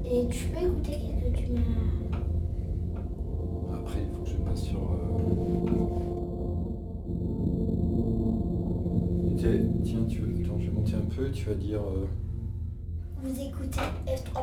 Et tu peux écouter qu'est-ce que tu m'as... Après, il faut que je passe sur... Tiens, attends, je vais monter un peu, tu vas dire... Vous écoutez F3